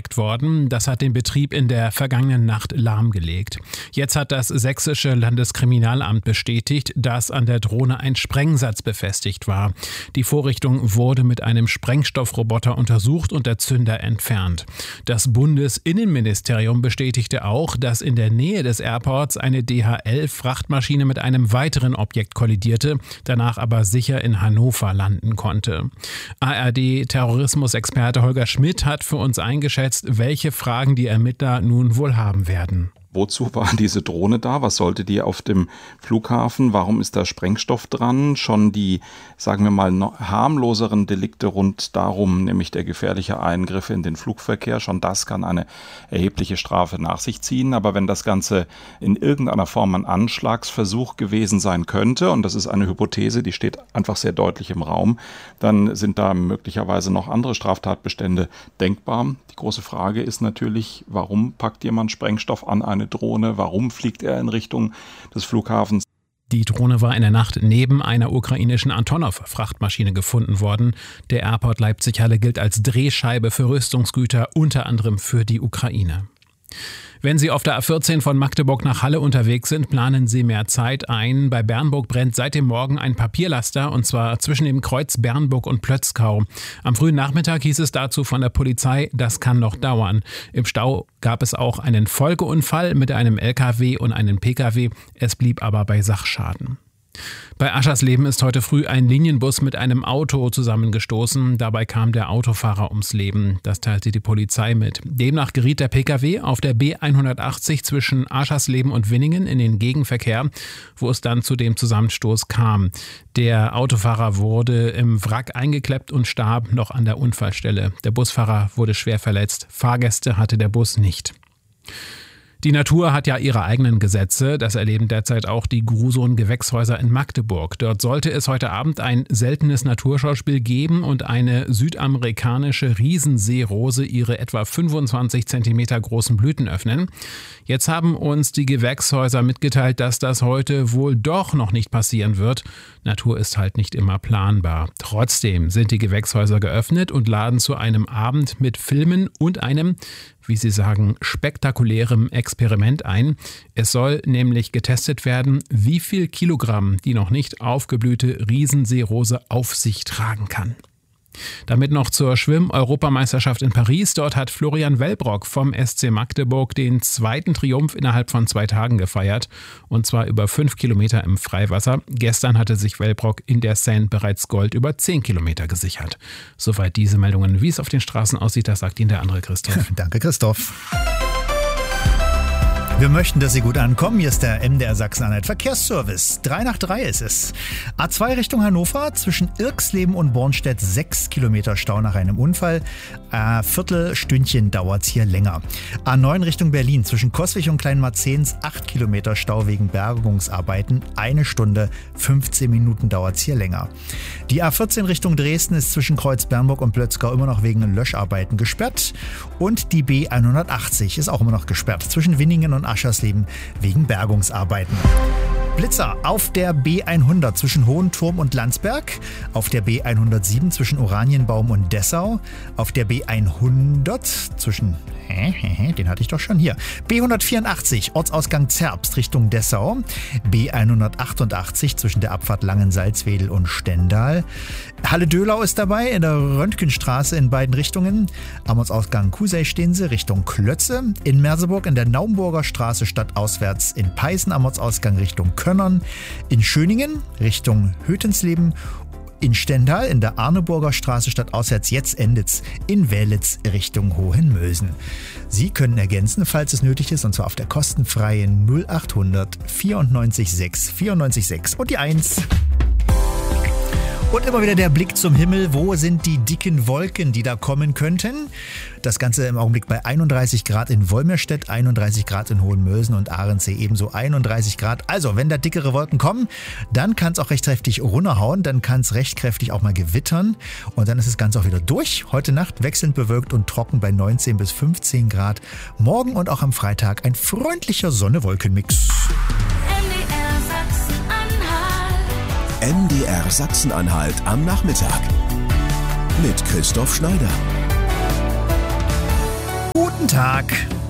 gehackt worden. Das hat den Betrieb in der vergangenen Nacht lahmgelegt. Jetzt hat das sächsische Landeskriminalamt bestätigt, dass an der Drohne ein Sprengsatz befestigt war. Die Vorrichtung wurde mit einem Sprengstoffroboter untersucht und der Zünder entfernt. Das Bundesinnenministerium bestätigte auch, dass in der Nähe des Airports eine DHL-Frachtmaschine mit einem weiteren Objekt kollidierte, danach aber sicher in Hannover landen konnte. ARD-Terrorismusexperte Holger Schmidt hat für uns eingeschätzt, welche Fragen die Ermittler nun wohl haben werden. Wozu war diese Drohne da? Was sollte die auf dem Flughafen? Warum ist da Sprengstoff dran? Schon die, sagen wir mal, harmloseren Delikte rund darum, nämlich der gefährliche Eingriff in den Flugverkehr, schon das kann eine erhebliche Strafe nach sich ziehen. Aber wenn das Ganze in irgendeiner Form ein Anschlagsversuch gewesen sein könnte, und das ist eine Hypothese, die steht einfach sehr deutlich im Raum, dann sind da möglicherweise noch andere Straftatbestände denkbar. Die große Frage ist natürlich, warum packt jemand Sprengstoff an eine Drohne? Warum fliegt er in Richtung des Flughafens? Die Drohne war in der Nacht neben einer ukrainischen Antonov-Frachtmaschine gefunden worden. Der Airport Leipzig-Halle gilt als Drehscheibe für Rüstungsgüter, unter anderem für die Ukraine. Wenn Sie auf der A14 von Magdeburg nach Halle unterwegs sind, planen Sie mehr Zeit ein. Bei Bernburg brennt seit dem Morgen ein Papierlaster, und zwar zwischen dem Kreuz Bernburg und Plötzkau. Am frühen Nachmittag hieß es dazu von der Polizei, das kann noch dauern. Im Stau gab es auch einen Folgeunfall mit einem LKW und einem PKW. Es blieb aber bei Sachschaden. Bei Aschersleben ist heute früh ein Linienbus mit einem Auto zusammengestoßen. Dabei kam der Autofahrer ums Leben. Das teilte die Polizei mit. Demnach geriet der Pkw auf der B180 zwischen Aschersleben und Winningen in den Gegenverkehr, wo es dann zu dem Zusammenstoß kam. Der Autofahrer wurde im Wrack eingeklemmt und starb noch an der Unfallstelle. Der Busfahrer wurde schwer verletzt. Fahrgäste hatte der Bus nicht. Die Natur hat ja ihre eigenen Gesetze. Das erleben derzeit auch die Gruson-Gewächshäuser in Magdeburg. Dort sollte es heute Abend ein seltenes Naturschauspiel geben und eine südamerikanische Riesenseerose ihre etwa 25 Zentimeter großen Blüten öffnen. Jetzt haben uns die Gewächshäuser mitgeteilt, dass das heute wohl doch noch nicht passieren wird. Natur ist halt nicht immer planbar. Trotzdem sind die Gewächshäuser geöffnet und laden zu einem Abend mit Filmen und einem, wie sie sagen, spektakulärem Experiment ein. Es soll nämlich getestet werden, wie viel Kilogramm die noch nicht aufgeblühte Riesenseerose auf sich tragen kann. Damit noch zur Schwimm-Europameisterschaft in Paris. Dort hat Florian Wellbrock vom SC Magdeburg den zweiten Triumph innerhalb von 2 Tagen gefeiert. Und zwar über 5 Kilometer im Freiwasser. Gestern hatte sich Wellbrock in der Seine bereits Gold über 10 Kilometer gesichert. Soweit diese Meldungen. Wie es auf den Straßen aussieht, das sagt Ihnen der andere Christoph. Danke, Christoph. Wir möchten, dass Sie gut ankommen. Hier ist der MDR Sachsen-Anhalt Verkehrsservice. 3 nach 3 ist es. A2 Richtung Hannover, zwischen Irxleben und Bornstedt 6 Kilometer Stau nach einem Unfall. Viertelstündchen dauert es hier länger. A9 Richtung Berlin, zwischen Coswig und Kleinmarzens 8 Kilometer Stau wegen Bergungsarbeiten. 1 Stunde, 15 Minuten dauert es hier länger. Die A14 Richtung Dresden ist zwischen Kreuz Bernburg und Plötzkau immer noch wegen Löscharbeiten gesperrt. Und die B180 ist auch immer noch gesperrt, zwischen Winningen und Aschersleben wegen Bergungsarbeiten. Blitzer auf der B100 zwischen Hohenturm und Landsberg, auf der B107 zwischen Oranienbaum und Dessau, auf der B100 zwischen, den hatte ich doch schon hier, B184 Ortsausgang Zerbst Richtung Dessau, B188 zwischen der Abfahrt Langensalzwedel und Stendal, Halle-Döhlau ist dabei in der Röntgenstraße in beiden Richtungen, am Ortsausgang Kusey stehen sie Richtung Klötze, in Merseburg in der Naumburger Straße stadtauswärts, in Peißen am Ortsausgang Richtung Könnern, in Schöningen Richtung Hötensleben, in Stendal in der Arneburger Straße stadtauswärts, jetzt endet's in Wählitz Richtung Hohenmösen. Sie können ergänzen, falls es nötig ist, und zwar auf der kostenfreien 0800 94 6 94 6 und die 1. Und immer wieder der Blick zum Himmel. Wo sind die dicken Wolken, die da kommen könnten? Das Ganze im Augenblick bei 31 Grad in Wolmirstedt, 31 Grad in Hohenmösen und Ahrensee ebenso 31 Grad. Also, wenn da dickere Wolken kommen, dann kann es auch recht kräftig runterhauen. Dann kann es recht kräftig auch mal gewittern. Und dann ist das Ganze auch wieder durch. Heute Nacht wechselnd bewölkt und trocken bei 19 bis 15 Grad. Morgen und auch am Freitag ein freundlicher Sonne-Wolken-Mix. MDR Sachsen-Anhalt am Nachmittag mit Christoph Schneider. Guten Tag.